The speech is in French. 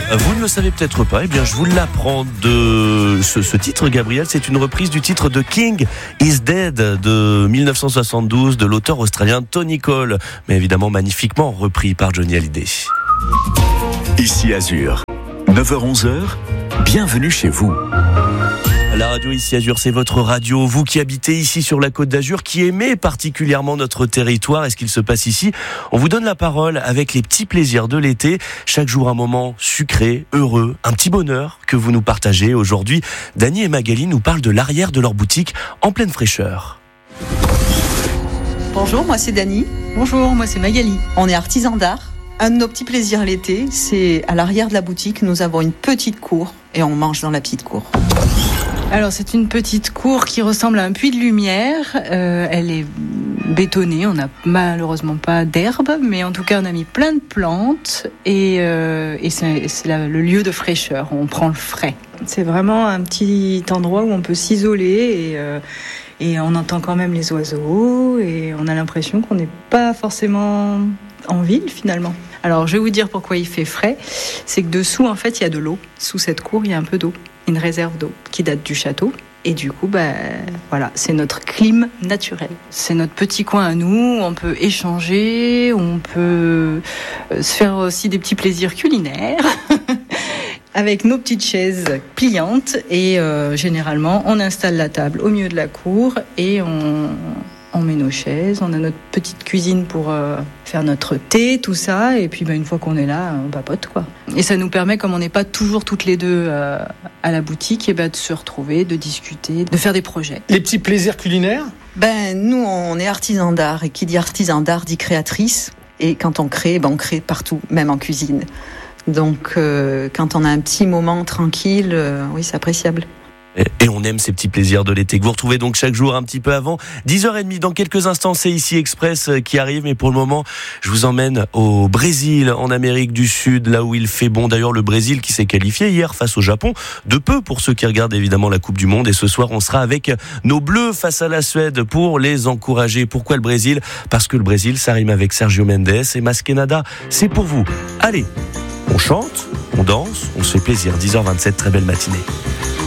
Vous ne le savez peut-être pas, eh bien je vous l'apprends de ce titre, Gabriel. C'est une reprise du titre de King is Dead de 1972 de l'auteur australien Tony Cole, mais évidemment magnifiquement repris par Johnny Hallyday. Ici Azur, 9h-11h, bienvenue chez vous. La radio Ici Azur, c'est votre radio. Vous qui habitez ici sur la Côte d'Azur, qui aimez particulièrement notre territoire et ce qu'il se passe ici, on vous donne la parole avec les petits plaisirs de l'été. Chaque jour un moment sucré, heureux, un petit bonheur que vous nous partagez. Aujourd'hui, Dany et Magali nous parlent de l'arrière de leur boutique en pleine fraîcheur. Bonjour, moi c'est Dany. Bonjour, moi c'est Magali. On est artisans d'art. Un de nos petits plaisirs l'été, c'est à l'arrière de la boutique, nous avons une petite cour et on mange dans la petite cour. Alors c'est une petite cour qui ressemble à un puits de lumière. Elle est bétonnée, on n'a malheureusement pas d'herbe, mais en tout cas on a mis plein de plantes et c'est le lieu de fraîcheur, on prend le frais. C'est vraiment un petit endroit où on peut s'isoler et on entend quand même les oiseaux et on a l'impression qu'on n'est pas forcément en ville finalement. Alors je vais vous dire pourquoi il fait frais, c'est que dessous en fait il y a de l'eau, sous cette cour il y a un peu d'eau, une réserve d'eau qui date du château et du coup voilà, c'est notre clim naturel. C'est notre petit coin à nous, on peut échanger, on peut se faire aussi des petits plaisirs culinaires avec nos petites chaises pliantes et généralement on installe la table au milieu de la cour et on met nos chaises, on a notre petite cuisine pour faire notre thé, tout ça, et puis une fois qu'on est là, on papote quoi. Et ça nous permet, comme on n'est pas toujours toutes les deux à la boutique, de se retrouver, de discuter, de faire des projets. Les petits plaisirs culinaires ? Nous on est artisans d'art, et qui dit artisan d'art dit créatrice, et quand on crée, on crée partout, même en cuisine. Donc quand on a un petit moment tranquille, oui c'est appréciable. Et on aime ces petits plaisirs de l'été que vous retrouvez donc chaque jour un petit peu avant 10h30. Dans quelques instants, c'est Ici Express qui arrive. Mais pour le moment, je vous emmène au Brésil, en Amérique du Sud, là où il fait bon. D'ailleurs, le Brésil qui s'est qualifié hier face au Japon. De peu pour ceux qui regardent évidemment la Coupe du Monde. Et ce soir, on sera avec nos Bleus face à la Suède pour les encourager. Pourquoi le Brésil ? Parce que le Brésil, ça rime avec Sergio Mendes et Masquenada. C'est pour vous. Allez, on chante, on danse, on se fait plaisir. 10h27, très belle matinée.